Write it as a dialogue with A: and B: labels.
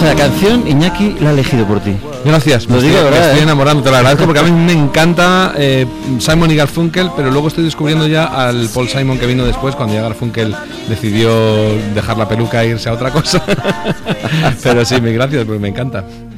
A: sea, la canción Iñaki la ha elegido por ti.
B: Gracias, me estoy enamorando, te lo agradezco porque a mí me encanta Simon y Garfunkel, pero luego estoy descubriendo ya al Paul Simon que vino después, cuando ya Garfunkel decidió dejar la peluca e irse a otra cosa. Pero sí, gracias, porque me encanta.